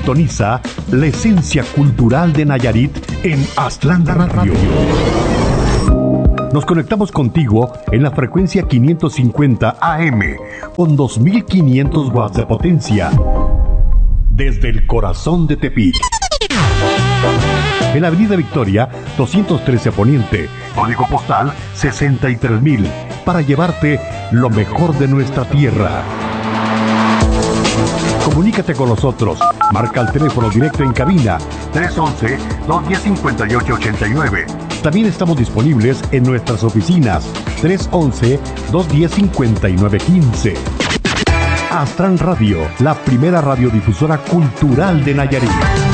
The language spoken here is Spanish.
Sintoniza la esencia cultural de Nayarit en Aztlán Radio. Nos conectamos contigo en la frecuencia 550 AM con 2500 watts de potencia desde el corazón de Tepic. En la Avenida Victoria 213 Poniente, código postal 63000, para llevarte lo mejor de nuestra tierra. Comunícate con nosotros. Marca el teléfono directo en cabina 311-210-5889. También estamos disponibles en nuestras oficinas 311-210-5915. Aztlán Radio, la primera radiodifusora cultural de Nayarit.